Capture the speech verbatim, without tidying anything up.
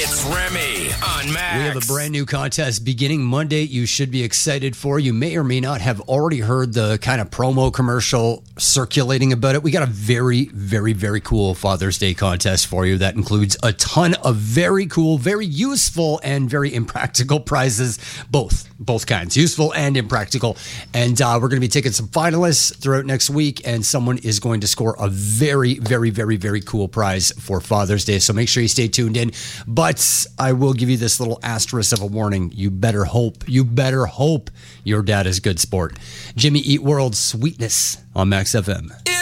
It's Remy on Max. We have a brand new contest beginning Monday. You should be excited for. You may or may not have already heard the kind of promo commercial circulating about it. We got a very, very, very cool Father's Day contest for you that includes a ton of very cool, very useful, and very impractical prizes. Both, both kinds, useful and impractical. And uh, we're going to be taking some finalists throughout next week, and someone is going to score a very, very, very, very cool prize for Father's Day. So make sure you stay tuned in. But I will give you this little asterisk of a warning. You better hope, you better hope your dad is good sport. Jimmy Eat World, Sweetness on Max F M.